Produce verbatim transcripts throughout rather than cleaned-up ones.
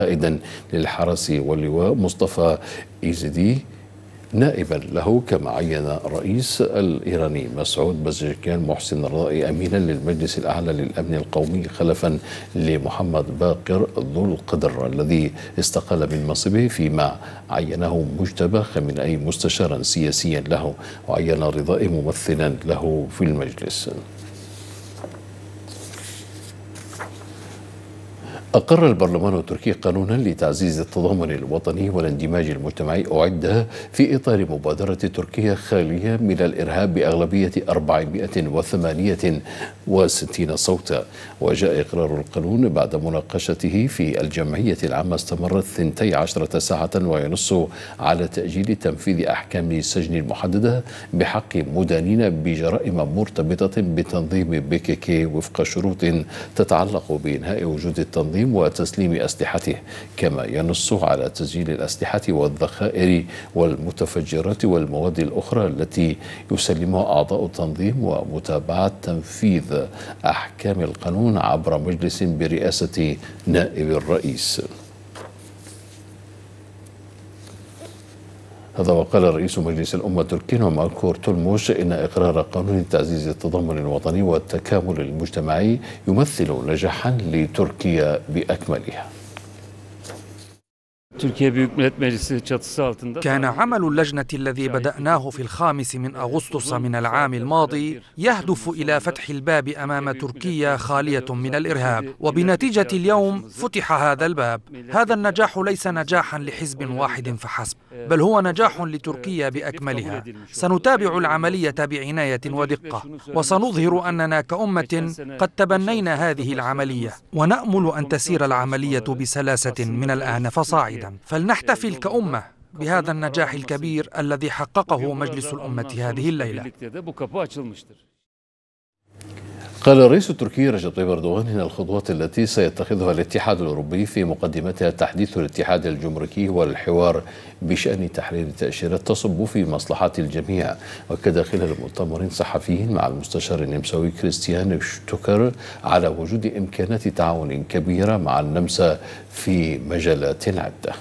قائدا للحرس واللواء مصطفى إيزيدي نائبا له، كما عين الرئيس الإيراني مسعود بزشكيان محسن رضائي أمينا للمجلس الأعلى للأمن القومي خلفا لمحمد باقر ذو القدر الذي استقال من منصبه، فيما عينه مجتبى خامنئي مستشارا سياسيا له، وعين رضائي ممثلا له في المجلس. أقر البرلمان التركي قانونا لتعزيز التضامن الوطني والاندماج المجتمعي أعد في إطار مبادرة تركيا خالية من الإرهاب بأغلبية أربعمائة وثمانية وستين صوتا. وجاء إقرار القانون بعد مناقشته في الجمعية العامة استمرت اثنتي عشرة ساعة، وينص على تأجيل تنفيذ أحكام السجن المحددة بحق مدانين بجرائم مرتبطة بتنظيم بيكيكي وفق شروط تتعلق بإنهاء وجود التنظيم وتسليم أسلحته، كما ينص على تسجيل الأسلحة والذخائر والمتفجرات والمواد الأخرى التي يسلمها أعضاء التنظيم، ومتابعة تنفيذ أحكام القانون عبر مجلس برئاسة نائب الرئيس. هذا وقال رئيس مجلس الأمة التركي نومان كورتولموش إن إقرار قانون تعزيز التضامن الوطني والتكامل المجتمعي يمثل نجاحا لتركيا بأكملها. كان عمل اللجنة الذي بدأناه في الخامس من أغسطس من العام الماضي يهدف إلى فتح الباب أمام تركيا خالية من الإرهاب، وبنتيجة اليوم فتح هذا الباب. هذا النجاح ليس نجاحا لحزب واحد فحسب، بل هو نجاح لتركيا بأكملها. سنتابع العملية بعناية ودقة، وسنظهر أننا كأمة قد تبنينا هذه العملية، ونأمل أن تسير العملية بسلاسة من الآن فصاعدا. فلنحتفل كأمة بهذا النجاح الكبير الذي حققه مجلس الأمة هذه الليلة. قال الرئيس التركي رجب طيب أردوغان إن الخطوات التي سيتخذها الاتحاد الأوروبي في مقدمتها تحديث الاتحاد الجمركي والحوار بشأن تحرير التأشيرات تصب في مصلحة الجميع. وكذا خلال مؤتمر صحفي مع المستشار النمساوي كريستيان شتوكر على وجود إمكانات تعاون كبيرة مع النمسا في مجالات عدة.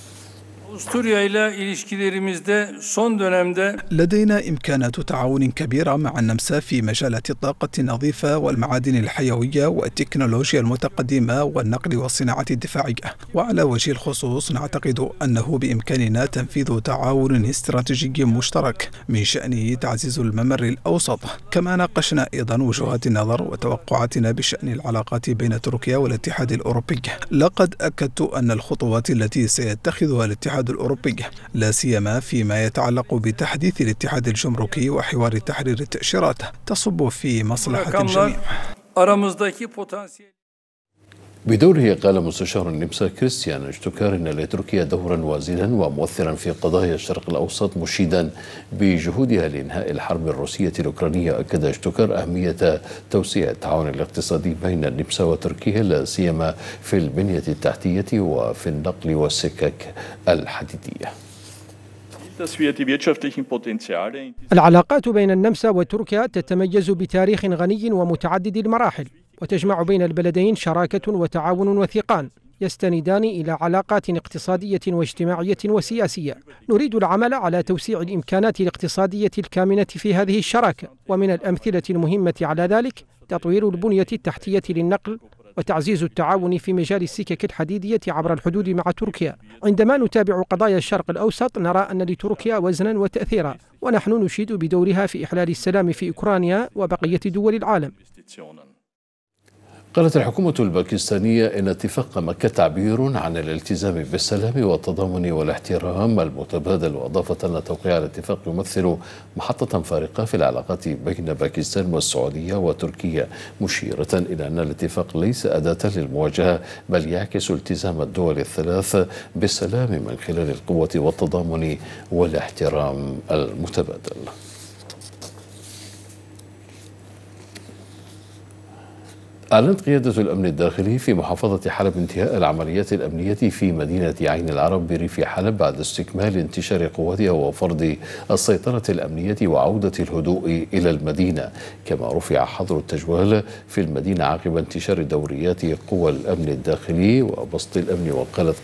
لدينا إمكانات تعاون كبيرة مع النمسا في مجالات الطاقة النظيفة والمعادن الحيوية والتكنولوجيا المتقدمة والنقل والصناعة الدفاعية. وعلى وجه الخصوص نعتقد أنه بإمكاننا تنفيذ تعاون استراتيجي مشترك من شأنه تعزيز الممر الأوسط. كما ناقشنا أيضا وجهات النظر وتوقعاتنا بشأن العلاقات بين تركيا والاتحاد الأوروبي. لقد أكدت أن الخطوات التي سيتخذها الاتحاد الأوروبي لا سيما فيما يتعلق بتحديث الاتحاد الجمركي وحوار تحرير التأشيرات تصب في مصلحة الجميع. بدوره قال مستشار النمسا كريستيان شتوكر إن لتركيا دورا وازنا ومؤثرا في قضايا الشرق الأوسط، مشيدا بجهودها لإنهاء الحرب الروسية الأوكرانية. أكد شتوكر أهمية توسيع التعاون الاقتصادي بين النمسا وتركيا، لا سيما في البنية التحتية وفي النقل والسكك الحديدية. العلاقات بين النمسا وتركيا تتميز بتاريخ غني ومتعدد المراحل، وتجمع بين البلدين شراكة وتعاون وثيقان يستندان إلى علاقات اقتصادية واجتماعية وسياسية. نريد العمل على توسيع الإمكانات الاقتصادية الكامنة في هذه الشراكة، ومن الأمثلة المهمة على ذلك تطوير البنية التحتية للنقل وتعزيز التعاون في مجال السكك الحديدية عبر الحدود مع تركيا. عندما نتابع قضايا الشرق الأوسط نرى أن لتركيا وزنا وتأثيرا، ونحن نشيد بدورها في إحلال السلام في أوكرانيا وبقية دول العالم. قالت الحكومة الباكستانية إن اتفاق مكة تعبير عن الالتزام بالسلام والتضامن والاحترام المتبادل، وأضافت أن توقيع الاتفاق يمثل محطة فارقة في العلاقات بين باكستان والسعودية وتركيا، مشيرة إلى أن الاتفاق ليس أداة للمواجهة، بل يعكس التزام الدول الثلاث بالسلام من خلال القوة والتضامن والاحترام المتبادل. أعلنت قيادة الأمن الداخلي في محافظة حلب انتهاء العمليات الأمنية في مدينة عين العرب بريف حلب بعد استكمال انتشار قوتها وفرض السيطرة الأمنية وعودة الهدوء إلى المدينة، كما رفع حظر التجوال في المدينة عقب انتشار دوريات قوى الأمن الداخلي وبسط الأمن. وقالت